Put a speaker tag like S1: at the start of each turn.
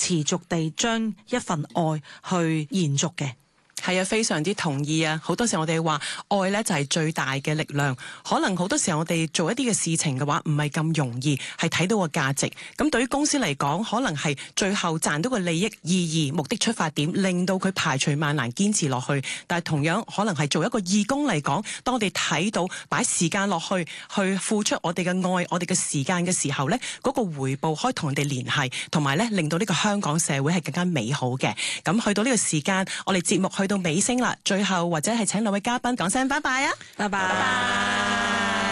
S1: 持續地將一份愛去延續嘅。
S2: 係啊，非常之同意啊！好多時候我哋話愛咧就係最大嘅力量，可能好多時候我哋做一啲嘅事情嘅話唔係咁容易係睇到個價值。咁對於公司嚟講，可能係最後賺到個利益、意義、目的出發點，令到佢排除萬難堅持落去。但係同樣可能係做一個義工嚟講，當我哋睇到擺時間落去，去付出我哋嘅愛、我哋嘅時間嘅時候咧，嗰個回報可以同人哋聯繫，同埋咧令到呢個香港社會係更加美好嘅。咁去到呢個時間，我哋節目去到尾聲啦，最後或者係請兩位嘉賓講聲拜拜啊！
S1: 拜拜。